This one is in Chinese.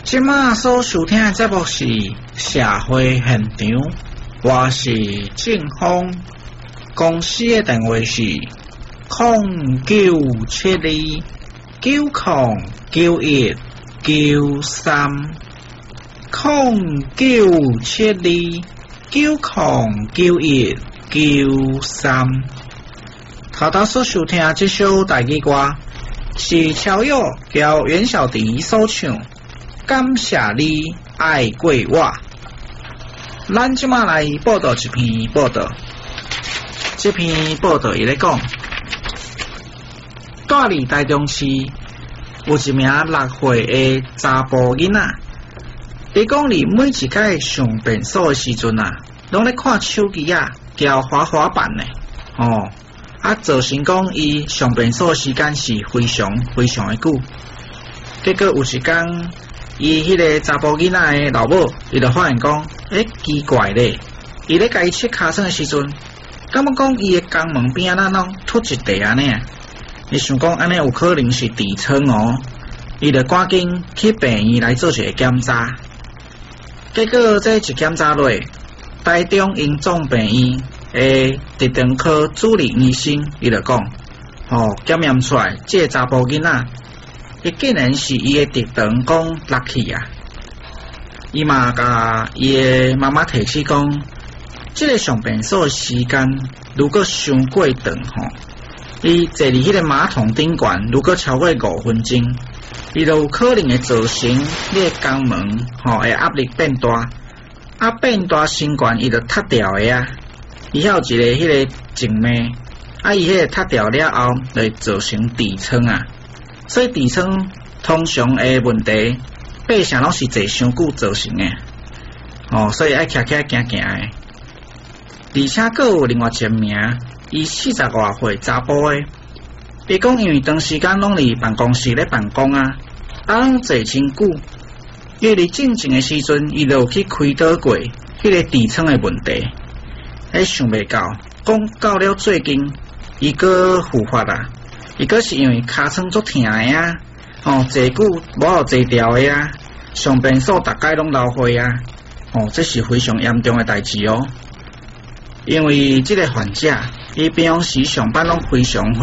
即马所收听的节目是社会现场，我是正峰，公司的电话是09729193，09729193。头头所收听这首台语歌是超友交袁小迪所唱。感谢你爱过我。咱即马来报道一篇报道，这篇报道伊咧讲，住伫台中市有一名6岁的查甫囡仔，伊讲伊每一届上便所的时阵拢咧看手机交滑滑板呢，造成讲伊上便所的时间是非常的久。结果有一天，伊迄个查甫囡仔的老母，伊就发现讲，奇怪咧，伊咧家己切尻川的时阵，感觉讲伊的肛门边拢凸一块安尼。伊想讲安尼有可能是痔疮哦，伊就赶紧去病院来做一个检查。结果这一检查落，台中荣总病院的直肠科主任医生，伊就讲，检验出来，这个查甫囡仔。伊竟然是伊的直肠讲落去啊！伊嘛甲伊的妈妈提起讲，这个上便所的时间如果伤过长伊坐伫迄个马桶顶悬，如果超过5分钟，伊就有可能会造成你的肛门的压力变大，变大身悬伊就塌掉的啊！伊还有一个迄个静脉，伊迄个塌掉了后，就会造成痔疮啊！所以痔疮通常的问题，八成拢是坐伤久造成的，所以爱徛徛行行的。而且佫有另外一名，伊40多岁查甫的，伊讲因为长时间拢伫办公室咧办公拢坐真久，因为进前的时阵，伊就有去开导过迄个痔疮的问题，想袂到，讲到了最近，伊佫复发啦。伊个是因为尻川足疼的坐久无好坐掉的上便所大概拢流血这是非常严重的代志哦。因为这个患者，伊平常时上班拢非常